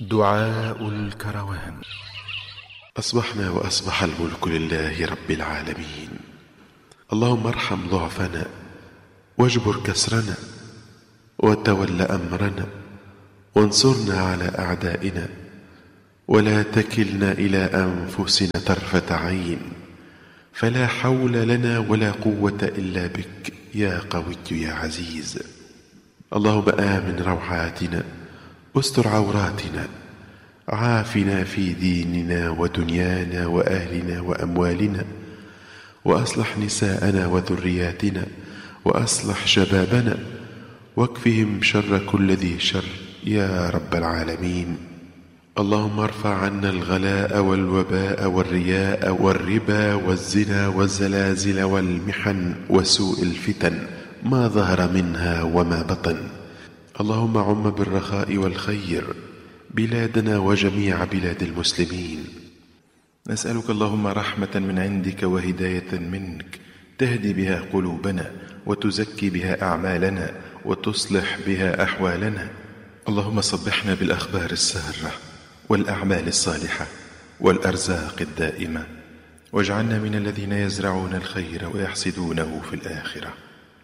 دعاء الكروان. أصبحنا وأصبح الملك لله رب العالمين. اللهم ارحم ضعفنا واجبر كسرنا وتول أمرنا وانصرنا على أعدائنا ولا تكلنا إلى أنفسنا طرفة عين، فلا حول لنا ولا قوة إلا بك يا قوي يا عزيز. اللهم آمن روعاتنا واستر عوراتنا، عافنا في ديننا ودنيانا وأهلنا وأموالنا، وأصلح نساءنا وذرياتنا، وأصلح شبابنا، واكفهم شر كل ذي شر يا رب العالمين. اللهم ارفع عنا الغلاء والوباء والرياء والربا والزنا والزلازل والمحن وسوء الفتن ما ظهر منها وما بطن. اللهم عم بالرخاء والخير بلادنا وجميع بلاد المسلمين. نسألك اللهم رحمة من عندك وهداية منك تهدي بها قلوبنا وتزكي بها أعمالنا وتصلح بها أحوالنا. اللهم صبحنا بالأخبار السارة والأعمال الصالحة والأرزاق الدائمة، واجعلنا من الذين يزرعون الخير ويحصدونه في الآخرة.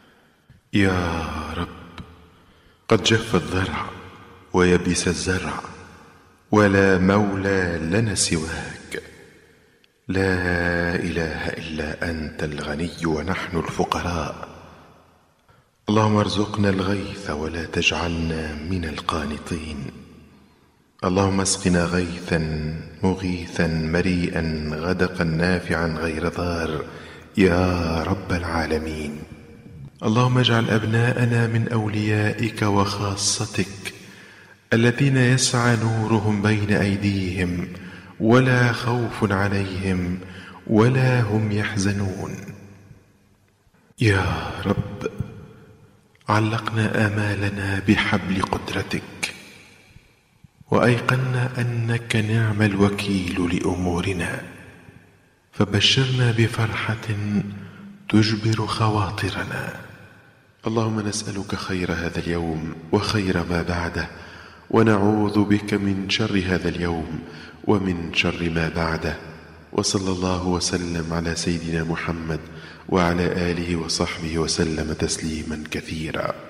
يا رب، قد جف الضرع ويبس الزرع ولا مولى لنا سواك، لا إله إلا أنت الغني ونحن الفقراء. اللهم ارزقنا الغيث ولا تجعلنا من القانطين. اللهم اسقنا غيثا مغيثا مريئا غدقا نافعا غير ضار يا رب العالمين. اللهم اجعل أبناءنا من أوليائك وخاصتك الذين يسعى نورهم بين أيديهم ولا خوف عليهم ولا هم يحزنون. يا رب، علقنا آمالنا بحبل قدرتك وأيقنا أنك نعم الوكيل لأمورنا، فبشرنا بفرحة تجبر خواطرنا. اللهم نسألك خير هذا اليوم وخير ما بعده، ونعوذ بك من شر هذا اليوم ومن شر ما بعده. وصلى الله وسلم على سيدنا محمد وعلى آله وصحبه وسلم تسليما كثيرا.